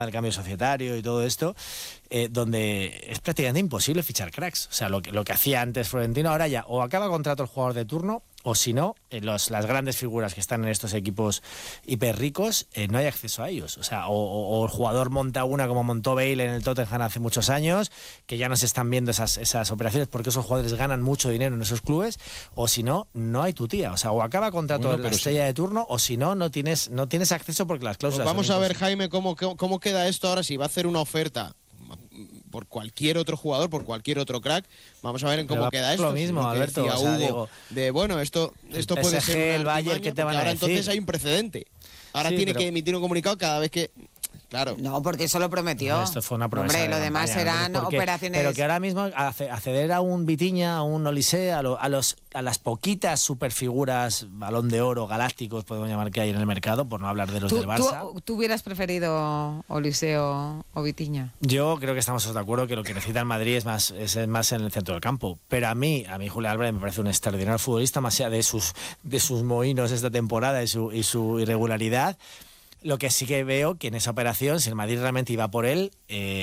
del cambio societario y todo esto, donde es prácticamente imposible fichar cracks. O sea, lo que hacía antes Florentino, ahora ya o acaba contrato el jugador de turno, o si no, las grandes figuras que están en estos equipos hiper ricos, no hay acceso a ellos. O sea, o el jugador monta una como montó Bale en el Tottenham hace muchos años, que ya no se están viendo esas operaciones porque esos jugadores ganan mucho dinero en esos clubes, o si no, no hay tu tía. O sea, o acaba contrato la estrella de turno, o si no, no tienes acceso porque las cláusulas... Pues vamos a ver, Jaime, cómo queda esto ahora, si va a hacer una oferta por cualquier otro jugador, por cualquier otro crack. Vamos a ver en cómo queda esto. Lo mismo, Alberto. O sea, Hugo, esto puede ser el Bayern, ¿qué te van a decir? Entonces hay un precedente. Ahora sí, tiene que emitir un comunicado cada vez que... Claro. No, porque eso lo prometió. Esto fue una promesa. Hombre, lo demás eran operaciones... Pero que ahora mismo acceder a un Vitinha, a un Olise, a las poquitas superfiguras, Balón de Oro, galácticos, podemos llamar, que hay en el mercado, por no hablar de los del Barça. ¿Tú hubieras preferido Olise o Vitinha? Yo creo que estamos de acuerdo que lo que necesita el Madrid es más en el centro del campo. Pero a mí Julián Álvarez me parece un extraordinario futbolista, más allá de sus mohínos esta temporada y su irregularidad. Lo que sí que veo que en esa operación, si el Madrid realmente iba por él,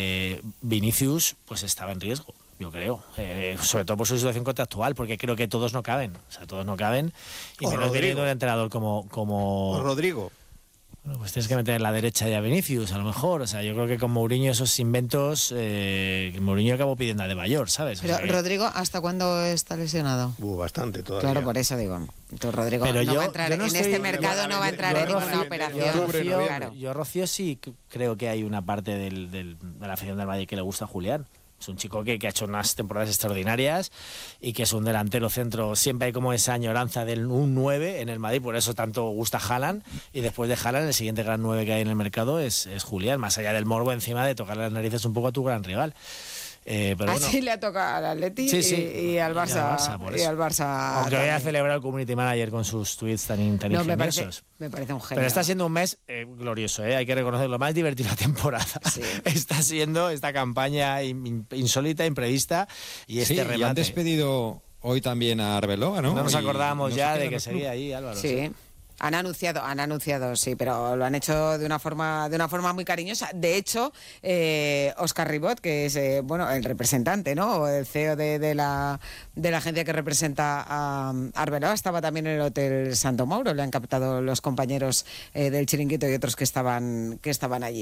Vinicius pues estaba en riesgo, yo creo. Sobre todo por su situación contractual, porque creo que todos no caben. O sea, todos no caben. Y menos teniendo un entrenador como... O Rodrigo. Bueno, pues tienes que meter en la derecha ya a Vinicius, a lo mejor. O sea, yo creo que con Mourinho esos inventos... Mourinho acabó pidiendo a De Mayor, ¿sabes? Pero o sea que... Rodrigo, ¿hasta cuándo está lesionado? Bastante todavía. Claro, por eso digo. Entonces Rodrigo pero no va a entrar en este mercado, no va a entrar en ninguna operación. Yo Rocío sí creo que hay una parte de la afición del Madrid que le gusta a Julián. Es un chico que ha hecho unas temporadas extraordinarias y que es un delantero centro. Siempre hay como esa añoranza de un 9 en el Madrid, por eso tanto gusta Haaland. Y después de Haaland, el siguiente gran 9 que hay en el mercado es Julián, más allá del morbo encima de tocar las narices un poco a tu gran rival. Pero así bueno, le ha tocado al Atleti y al Barça. Y al Barça. Aunque vaya a celebrar el community manager con sus tweets tan ingeniosos. Me parece un genio. Pero está siendo un mes glorioso, hay que reconocerlo, lo más divertido de la temporada. Sí. Está siendo esta campaña insólita, imprevista y este remate. Y han despedido hoy también a Arbeloa, ¿no? No nos acordábamos ya de que seguía ahí, Álvaro. Sí. Han anunciado, sí, pero lo han hecho de una forma muy cariñosa. De hecho, Óscar Ribot, que es el representante, ¿no? O el CEO de la agencia que representa a Arbeloa, estaba también en el Hotel Santo Mauro. Le han captado los compañeros del Chiringuito y otros que estaban allí.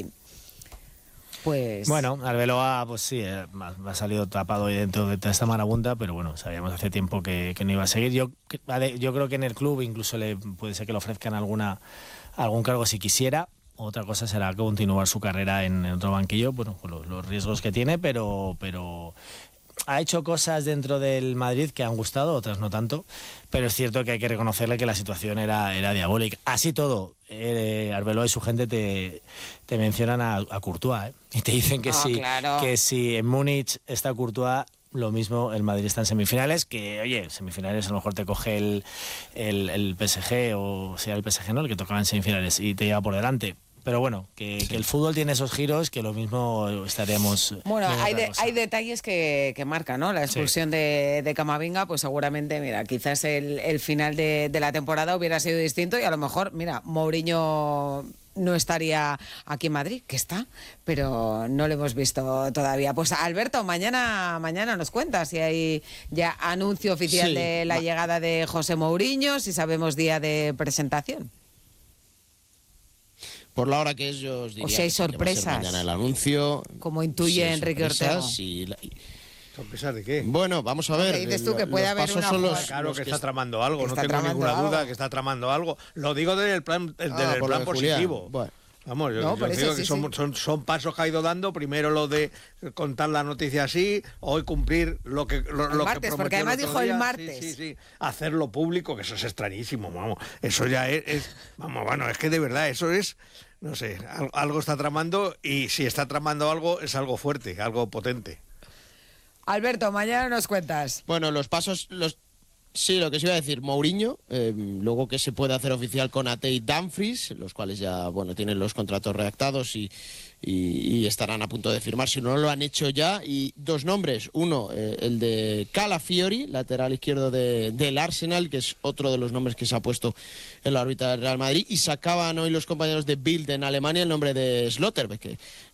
Pues... Bueno, Arbeloa, pues sí, ha salido tapado ahí dentro de esta marabunta, pero bueno, sabíamos hace tiempo que no iba a seguir. Yo creo que en el club incluso puede ser que le ofrezcan algún cargo si quisiera. Otra cosa será continuar su carrera en otro banquillo, bueno, con los riesgos que tiene, pero ha hecho cosas dentro del Madrid que han gustado, otras no tanto, pero es cierto que hay que reconocerle que la situación era diabólica. Así todo, Arbeloa y su gente te mencionan a Courtois, y te dicen que claro. Que si en Múnich está Courtois, lo mismo el Madrid está en semifinales, que oye, semifinales a lo mejor te coge el PSG, o sea el PSG, ¿no? El que tocaba en semifinales y te lleva por delante. Pero bueno, que el fútbol tiene esos giros que lo mismo estaríamos... Bueno, hay detalles que marcan, ¿no? La expulsión de Camavinga, pues seguramente, mira, quizás el final de la temporada hubiera sido distinto y a lo mejor, mira, Mourinho no estaría aquí en Madrid, que está, pero no lo hemos visto todavía. Pues Alberto, mañana nos cuentas si hay ya anuncio oficial de la llegada de José Mourinho, si sabemos día de presentación. Por la hora que es, yo os diría o si hay sorpresas. Mañana el anuncio. Como intuye Enrique Ortega. ¿Sorpresas de qué? Bueno, vamos a ver. ¿Qué dices tú? Que puede haber una... Claro que está tramando algo, no tengo ninguna duda que está tramando algo. Lo digo desde el plan positivo. Bueno. Vamos, yo digo que son pasos que ha ido dando. Primero lo de contar la noticia así, hoy cumplir lo que martes, que porque además dijo el martes. Sí, hacerlo público, que eso es extrañísimo, vamos. Eso ya es que de verdad eso es, no sé, algo está tramando, y si está tramando algo es algo fuerte, algo potente. Alberto, mañana nos cuentas. Bueno, los pasos, sí, lo que se iba a decir, Mourinho, luego que se puede hacer oficial con Ate y Dumfries, los cuales ya, tienen los contratos redactados y estarán a punto de firmar, si no lo han hecho ya, y dos nombres, uno, el de Calafiori, lateral izquierdo del Arsenal, que es otro de los nombres que se ha puesto en la órbita del Real Madrid, y sacaban hoy los compañeros de Bild en Alemania el nombre de Schlotterbeck, que